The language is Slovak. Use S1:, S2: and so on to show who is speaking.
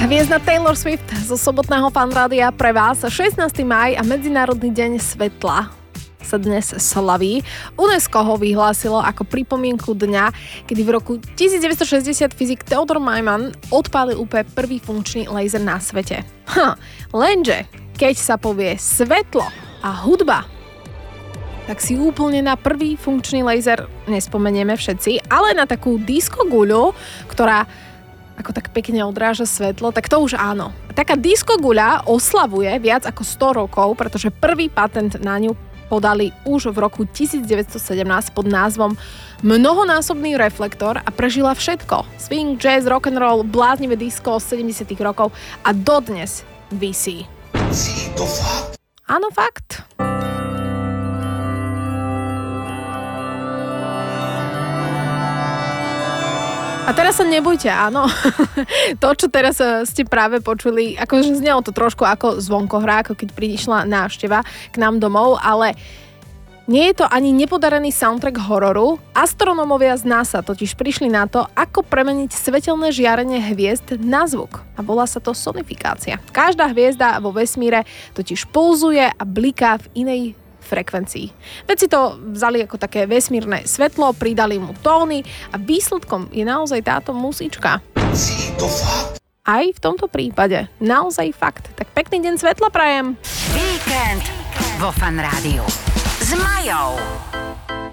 S1: Hviezda Taylor Swift zo sobotného Fanrádia pre vás. 16. máj a Medzinárodný deň svetla sa dnes slaví. UNESCO ho vyhlásilo ako pripomienku dňa, kedy v roku 1960 fyzik Theodor Neumann odpálil úplne prvý funkčný laser na svete. Lenže, keď sa povie svetlo a hudba, tak si úplne na prvý funkčný laser nespomenieme všetci, ale na takú diskoguľu, ktorá ako tak pekne odráža svetlo, tak to už áno. Taká diskoguľa oslavuje viac ako 100 rokov, pretože prvý patent na ňu podali už v roku 1917 pod názvom mnohonásobný reflektor a prežila všetko. Swing, jazz, rock'n'roll, bláznivé disco z 70. rokov a dodnes visí.
S2: Si to fakt?
S1: Áno, fakt. A teraz sa nebojte, áno. To, čo teraz ste práve počuli, akože znelo to trošku ako zvonkohra, ako keď prišla návšteva k nám domov, ale nie je to ani nepodarený soundtrack hororu. Astronómovia z NASA totiž prišli na to, ako premeniť svetelné žiarenie hviezd na zvuk. A volá sa to sonifikácia. Každá hviezda vo vesmíre totiž pulzuje a bliká v inej frekvencií. Vedci to vzali ako také vesmírne svetlo, pridali mu tóny a výsledkom je naozaj táto musička.
S2: Si to fakt?
S1: Aj v tomto prípade. Naozaj fakt. Tak pekný deň svetla prajem.
S3: Víkend vo Fan Rádiu s Majou.